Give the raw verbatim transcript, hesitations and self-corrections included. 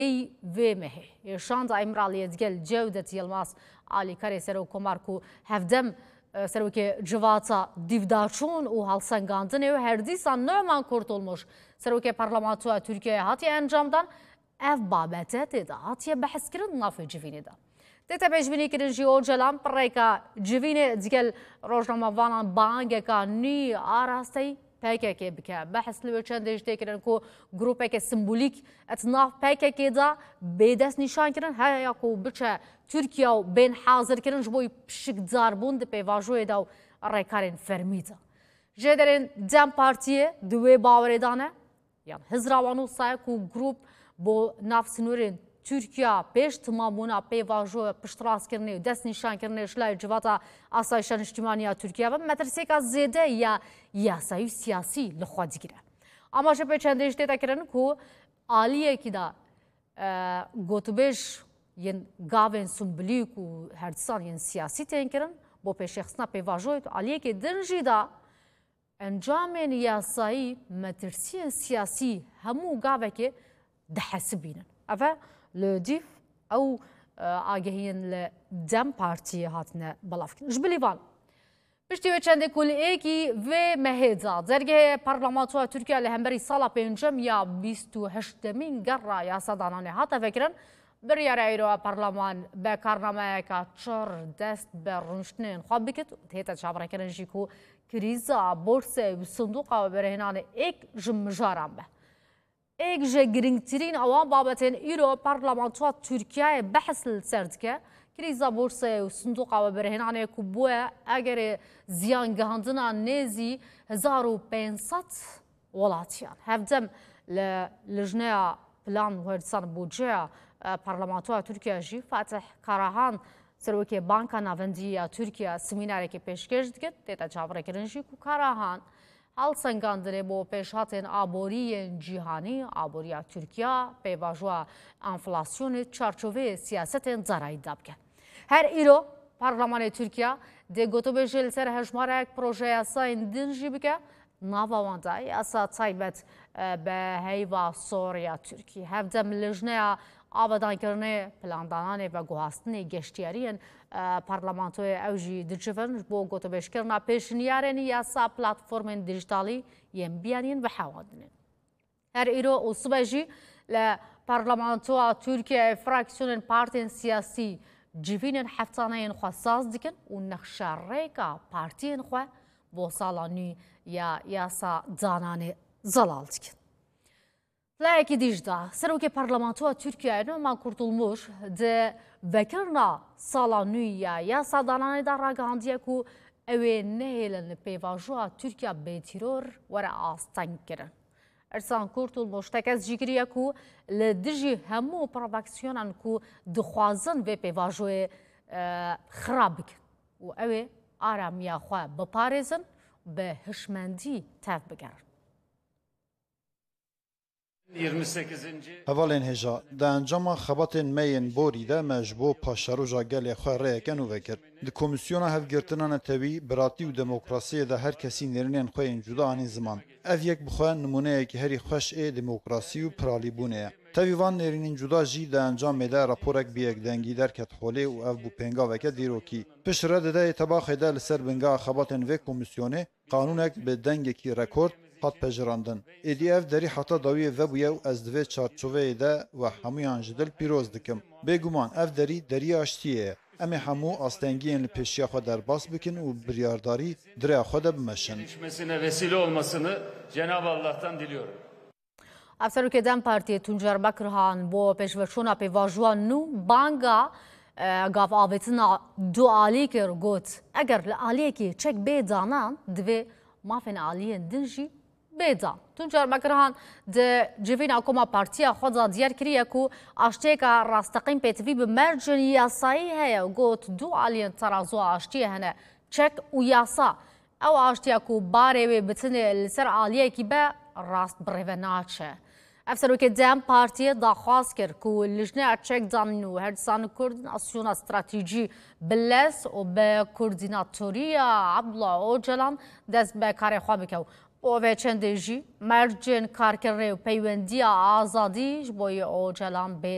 ای وی مه شاند امرالیت گل جودت یلماس علی کاری سرو کمارکو هفدم سرو که جواتا دیودارچون و هالسنگاندنه و هر دیسان نومان کرتولمش سرو که پارلمانتو ترکیه هاتی انجام دان اف بابته تدا هاتی بحث کرد نافع جوینه دا دیتا بجبینی کردن جیو جلام پریکا جوینه دیگل روزنامه وانان بانگه که نی آراستی پیکه که بکه بحث لو چند دیجته کردن کو گروپه که سمبولیک اتناف پیکه که دا بدست نشان کردن های یا کو بچه ترکیه و بین حاضر کردن جبوی پشک زاربون ده پیواجوی دا ریکارن فرمیدا جدرن دم پارتیه دوی باوردانه یعنی هزراوانو سایه کو گروپ با نفس نورین ترکیه پیش تمامونا پیواجو پشتراس کرنه و دست نشان کرنه شلای جواتا آسایشان اجتماعی ترکیه و مترسی که زیده یا یاسایی سیاسی لخوا دیگره. اما شپه چندش دیتا کرن که آلیه که دا گوتبش ین گاون سنبلیک و هردسان ین سیاسی تین کرن با پیش شخصنا پیواجوی آلیه که دنجی دا انجام یاسایی مترسی سیاسی همو گاوه که دحسبینن. اوه لديف او آگهین لدم پارتی هاتنه بلافکن. جبلیوان پشتی و چنده کل ایکی و مهیزا درگه پارلمانتو ترکیه لهمبری سالا پنجم یا بیست و هشتمین گره یا صدانانه هاتا فکرن بریار ایرو پارلمان به کارنامه که چر دست به رنشتنین خواب بکت تیتا چابره کرن جیکو کریزا بورسه و صندوق و برهنان ایک جمجارم به ایک جه گرینگترین اوان بابتین ایرو پارلمانتو ترکیه بحث لسردکه کریزا بورسه و صندوق و برهنانه کبوه اگر زیان گهاندنا نیزی هزار و پینصد ولاتیان هفدم لجنه پلان و هردسان بودجه پارلمانتو ترکیه جی فاتح کاراهان سروکی بانکا ناوندی ترکیه سمیناری که پیشکش دکت دیتا چاوره کرنجی که کاراهان حال سنگاندنه با پیشهاتین آبوری جیهانی آبوری ترکیه پیواجوا انفلاسیون چارچوبه سیاست زرایی دابکن. هر ایرو پارلمان ترکیه ده گوتو به جل سر هجماره یک پروژه یاساین دنجی بکه ناوانده یاسا تایبت به هیوا سوریا ترکیه هفدم لجنه آبادان کرنه پلاندانانه و گوهستنی گشتیارین پارلمانتوی اوجی دچفن با گوتو بشکرنا پیشنیارن یاسا پلاتفورم دیجیتالی یم بیانین و حوادنین. هر ایرو اصبحی ل پارلمانتو ترکیه فراکسیون پارتین سیاسی جوینن حفتانه خاصاز دکن و نقشه ریکا پارتین خو با سالانی یا یاسا دانانه زلال دکن. لایکی دیجدا سروک پارلمانتو ترکیه نما kurtulmuş de vekirna salanüya ya sadanane da ragandiyê ku ew ê nehêlin pêvajoya Tirkiye bêtîror were astan kirin. Ersan Kurtulmuş tekez jî kiriye ku li dijî hemû provokasyonên ku dixwazin vê pêvajoyê xirab bikin û ew ê aramiya xwe biparêzin bi hişmendî tev bigerin. Hevalên hêja di encama xebatên meyên borî de me ji bo paşeroja gelê xwe rêyeken û vekir. Di Komîsyona Hevgirtina Netewî, Biratî û Demokrasiyê de her kesî nêrînên xwe yên cuda anî ziman. Ev yek bi xwe nimuneyekî herî xweş ê demokrasî û piralîbûnê ye. Tevî van nêrînên cuda jî di encamê de raporek bi yekdengî derket holê û ev bû pêngaveke dîrokî. Pişt re dide êtebaxê de li ser bingeha xebatên vê komîsyonê qanûnek bi dengekî rekord hat pejirandin. Êdî ev derî heta dawiyê vebûye û ez divê çarçoveyê de we hemûyan ji dil pîroz dikim. Bêguman ev derî derî aştiyê ye. Em ê hemû astengiyên li pêşiya xwe derbas bikin û biryadarî dirêya xwe de bimeşin. vesile olmasını Cenab-ı Allah'tan diliyorum. Afserokê Dem Partiye Tuncer Bekirhan bo pêşveçûna pêvajoya nû banga gavavêtina du alî kir got eger li aliyekî çek bê danan divê mafên aliyên din jî bêdan. Tuncer Bekirhan di civîna koma partiya xwe da diyar kiriye ku aştiyeka rasteqîn pêtivî bi mercên yasayî heye got du aliyên terazuya aştiyê hene çek û yasa ew aştiya ku barê wê bitinê li ser aliyekî be rast birêve naçe. Ev serokê Dem Partiye daxwaz kir ku lijneya çekdanîn û herdisana Kurdin asyona stratejî bi les û bi koordînatoriya Abdullah Öcalan dest bi karê xwe bike. Ove çendê jî mercên karkirî û peywendiya azadî ji bo Öcalan bê